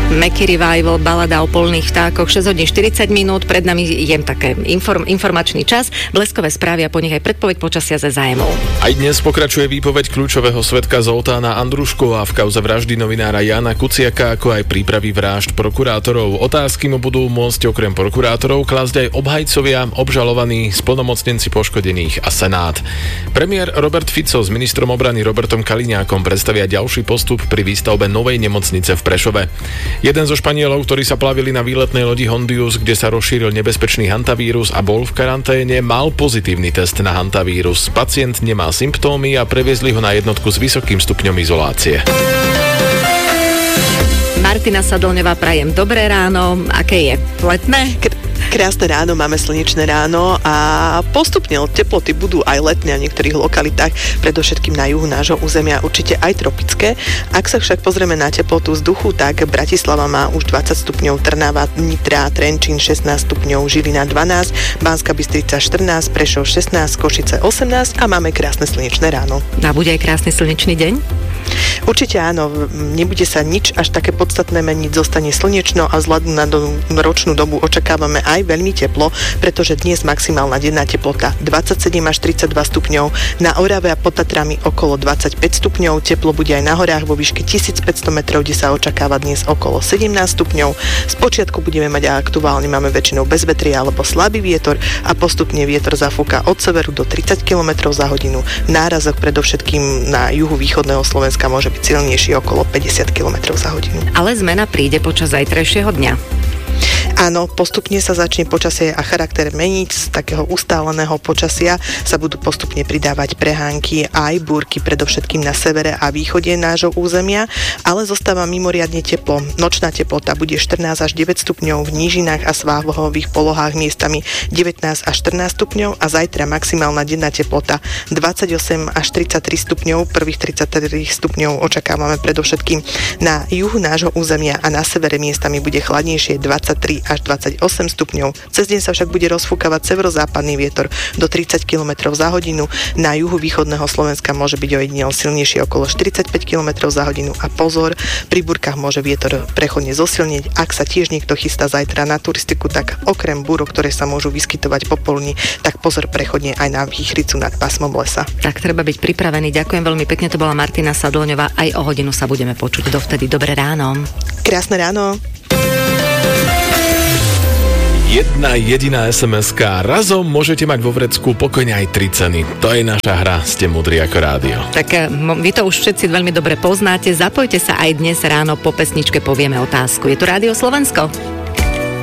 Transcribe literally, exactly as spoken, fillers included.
Meky Revival, balada o polných vtákoch, šesť hodín štyridsať minút, pred nami je také inform, informačný čas, bleskové správy a po nich aj predpoveď počasia ze zájmov. Aj dnes pokračuje výpoveď kľúčového svedka Zoltána Andruškova v kauze vraždy novinára Jána Kuciaka, ako aj prípravy vražd prokurátorov. Otázky mu budú môcť okrem prokurátorov klásť aj obhajcovia, obžalovaní, splnomocnenci poškodených a Senát. Premiér Robert Fico s ministrom obrany Robertom Kaliňákom predstavia ďalší postup pri výstavbe novej nemocnice v Prešove. Jeden zo Španielov, ktorí sa plavili na výletnej lodi Hondius, kde sa rozšíril nebezpečný hantavírus a bol v karanténe, mal pozitívny test na hantavírus. Pacient nemá symptómy a previezli ho na jednotku s vysokým stupňom izolácie. Martina Sadolňová, prajem dobré ráno. Aké je? Letné? Krásne ráno, máme slnečné ráno a postupne teploty budú aj letné v niektorých lokalitách, predovšetkým na juhu nášho územia, určite aj tropické. Ak sa však pozrieme na teplotu vzduchu, tak Bratislava má už dvadsať stupňov, Trnava, Nitra, Trenčín šestnásť stupňov, Žilina dvanásť, Banská Bystrica štrnásť, Prešov šestnásť, Košice osemnásť a máme krásne slnečné ráno. A bude aj krásny slnečný deň? Určite áno, nebude sa nič až také podstatné meniť, zostane slnečno a vzhľadom na do, ročnú dobu očakávame aj veľmi teplo, pretože dnes maximálna denná teplota dvadsaťsedem až tridsaťdva stupňov, na Orave a pod Tatrami okolo dvadsaťpäť stupňov, teplo bude aj na horách vo výške tisícpäťsto metrov, kde sa očakáva dnes okolo sedemnásť stupňov. Spočiatku budeme mať a aktuálne máme väčšinou bezvetrie alebo slabý vietor a postupne vietor zafúka od severu do tridsať kilometrov za hodinu. Nárazok predovšetkým na juhu východného Slovenska môže byť silnejší okolo päťdesiat kilometrov za hodinu. Ale zmena príde počas zajtrajšieho dňa. Áno, postupne sa začne počasie a charakter meniť. Z takého ustáleného počasia sa budú postupne pridávať prehánky aj búrky, predovšetkým na severe a východe nášho územia, ale zostáva mimoriadne teplo. Nočná teplota bude štrnásť až deväť stupňov, v nížinách a svahových polohách miestami devätnásť až štrnásť stupňov a zajtra maximálna denná teplota dvadsaťosem až tridsaťtri stupňov. Prvých tridsaťtri stupňov očakávame predovšetkým na juhu nášho územia a na severe miestami bude chladnejšie dvadsaťtri až dvadsaťosem stupňov. Cez deň sa však bude rozfúkavať severozápadný vietor do tridsať kilometrov za hodinu. Na juhu východného Slovenska môže byť ojedinel silnejší okolo štyridsaťpäť kilometrov za hodinu a pozor, pri búrkach môže vietor prechodne zosilnieť. Ak sa tiež niekto chystá zajtra na turistiku, tak okrem búrok, ktoré sa môžu vyskytovať popoludní, tak pozor prechodne aj na výchricu nad pásmom lesa. Tak treba byť pripravený. Ďakujem veľmi pekne, to bola Martina Sadolňová. Aj o hodinu sa budeme počuť. Dovtedy dobré ráno. Krásne ráno. Jedna jediná es em eska. Razom môžete mať vo vrecku pokojne aj tri ceny. To je naša hra, ste múdri ako rádio. Tak vy to už všetci veľmi dobre poznáte. Zapojte sa aj dnes ráno, po pesničke povieme otázku. Je tu Rádio Slovensko?